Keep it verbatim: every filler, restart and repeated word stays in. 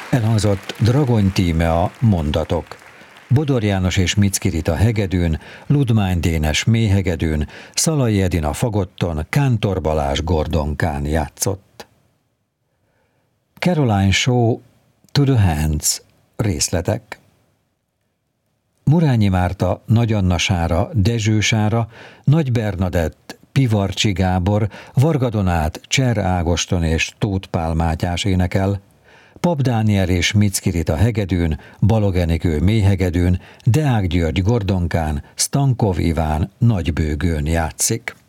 Elhangzott Dragony Tíme a Mondatok. Bodor János és Micki Rita hegedűn, Ludmány Dénes méhegedűn, Szalai Edina fagotton, Kántor Balázs gordonkán játszott. Caroline Shaw, To the Hands, részletek. Murányi Márta, Nagy Anna Sára, Dezső Sára, Nagy Bernadett, Pivarcsi Gábor, Varga Donát, Cser Ágoston és Tóth Pál Mátyás énekel, Pap Dániel és Micki Rita hegedűn, Balog Enikő méhegedűn, Deák György gordonkán, Stankov Iván nagybőgőn játszik.